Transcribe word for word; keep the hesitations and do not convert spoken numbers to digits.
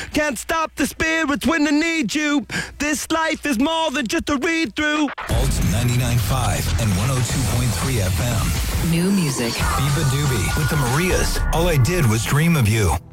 Can't stop the spirits when they need you. This life is more than just a read-through. Alt ninety-nine point five and one oh two point three F M. New music. Biba Doobie with the Marias. All I Did Was Dream of You.